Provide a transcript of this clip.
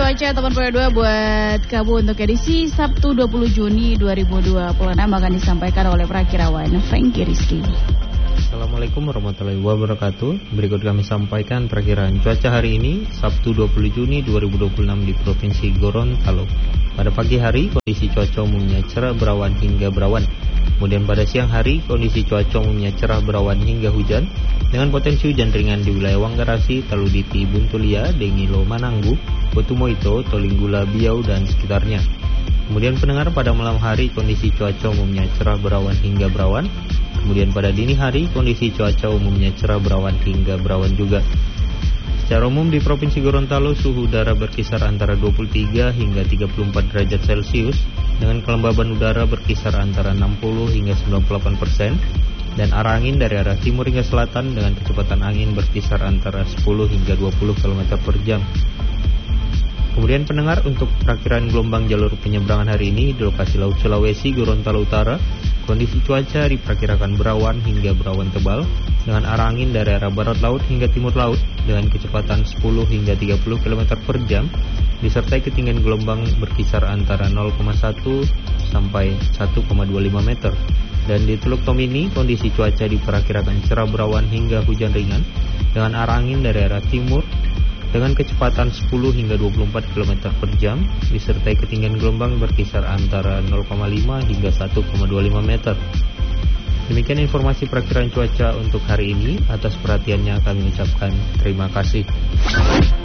cuaca 82 buat kamu untuk edisi Sabtu 20 Juni 2026 akan disampaikan oleh Prakirawan Franky Rizky. Assalamualaikum warahmatullahi wabarakatuh. Berikut kami sampaikan perkiraan cuaca hari ini Sabtu 20 Juni 2026 di Provinsi Gorontalo. Pada pagi hari kondisi cuaca umumnya cerah berawan hingga berawan. Kemudian pada siang hari kondisi cuaca umumnya cerah berawan hingga hujan dengan potensi hujan ringan di wilayah Wanggarasi, Taluditi, Buntulia, Dengilo, Mananggu, Botumoito, Tolinggula, Biau dan sekitarnya. Kemudian pendengar, pada malam hari kondisi cuaca umumnya cerah berawan hingga berawan. Kemudian pada dini hari kondisi cuaca umumnya cerah berawan hingga berawan juga. Secara umum di Provinsi Gorontalo suhu udara berkisar antara 23 hingga 34 derajat Celcius dengan kelembaban udara berkisar antara 60 hingga 98% dan arah angin dari arah timur hingga selatan dengan kecepatan angin berkisar antara 10 hingga 20 km per jam. Kemudian pendengar, untuk perakiraan gelombang jalur penyeberangan hari ini di lokasi Laut Sulawesi, Gorontalo Utara, kondisi cuaca diperkirakan berawan hingga berawan tebal dengan arah angin dari arah barat laut hingga timur laut dengan kecepatan 10 hingga 30 km per jam disertai ketinggian gelombang berkisar antara 0,1 sampai 1,25 meter. Dan di Teluk Tomini kondisi cuaca diperkirakan cerah berawan hingga hujan ringan dengan arah angin dari arah timur dengan kecepatan 10 hingga 24 km per jam disertai ketinggian gelombang berkisar antara 0,5 hingga 1,25 meter. Demikian informasi perakiraan cuaca untuk hari ini. Atas perhatiannya kami ucapkan terima kasih.